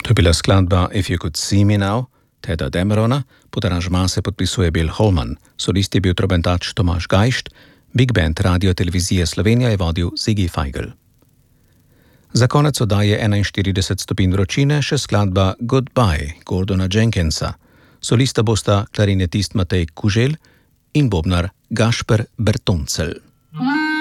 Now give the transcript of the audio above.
To je bila skladba If You Could See Me Now, Teda Damerona, pod aranžma se podpisuje Bill Holman, solist je bil trobentač Tomaž Gajšt, Big Band Radio Televizije Slovenija je vodil Ziggy Feigl. Za konec oddaje 41 stopinj vročine še skladba Goodbye Gordona Jenkinsa. Solista bosta klarinetist Matej Kuželj in bobnar Gašper Bertoncelj.